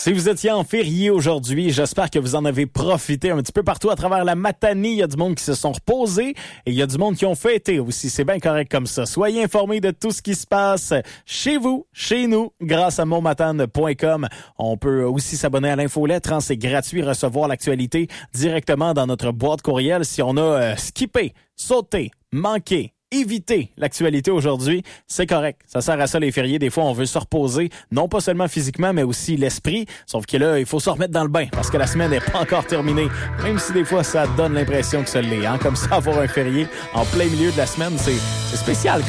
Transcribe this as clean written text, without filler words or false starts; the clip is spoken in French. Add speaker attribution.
Speaker 1: Si vous étiez en férié aujourd'hui, j'espère que vous en avez profité un petit peu partout à travers la Matanie. Il y a du monde qui se sont reposés et il y a du monde qui ont fêté aussi. C'est bien correct comme ça. Soyez informés de tout ce qui se passe chez vous, chez nous, grâce à montmatane.com. On peut aussi s'abonner à l'infolettre. C'est gratuit, recevoir l'actualité directement dans notre boîte courriel. Si on a skippé, sauté, manqué, éviter l'actualité aujourd'hui, c'est correct. Ça sert à ça les fériés. Des fois, on veut se reposer, non pas seulement physiquement, mais aussi l'esprit. Sauf que là, il faut se remettre dans le bain parce que la semaine n'est pas encore terminée. Même si des fois, ça donne l'impression que ça l'est. Comme ça, avoir un férié en plein milieu de la semaine, c'est spécial.